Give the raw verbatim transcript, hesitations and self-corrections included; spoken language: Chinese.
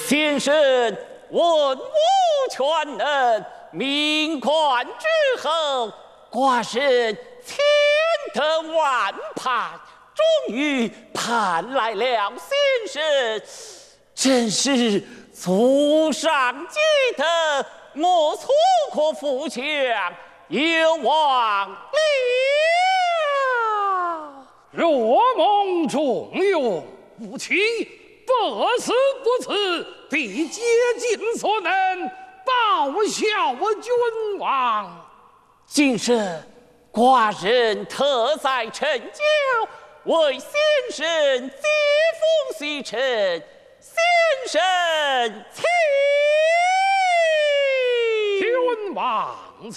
先生文武全能，命官之后，寡人千等万盼，终于盼来了先生，真是祖上积德，我错可扶强，有望了。 若蒙重用，不弃，不死不辞，必竭尽所能，报效君王。 今生寡人特在陈郊，为先生接风洗尘，先生请。 君王。